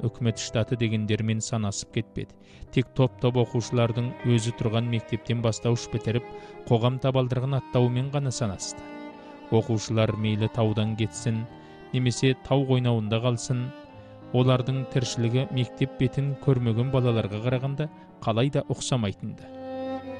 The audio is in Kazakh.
үкімет штаты дегендермен санасып кетпеді. Тек топ-топ оқушылардың өзі тұрған мектептен бастауыш бітіріп, қоғам табалдырығын аттауымен ғана санасты. Оқушылар мейлі таудан кетсін, немесе тау қойнауында қалсын, олардың тіршілігі мектеп бетін көрмеген балаларға қарағанда қалай да ұқсамайтынды.